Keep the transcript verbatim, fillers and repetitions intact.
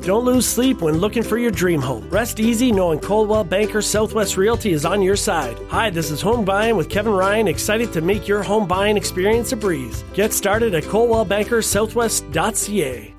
Don't lose sleep when looking for your dream home. Rest easy knowing Coldwell Banker Southwest Realty is on your side. Hi, this is Home Buying with Kevin Ryan, excited to make your home buying experience a breeze. Get started at coldwell banker southwest dot c a.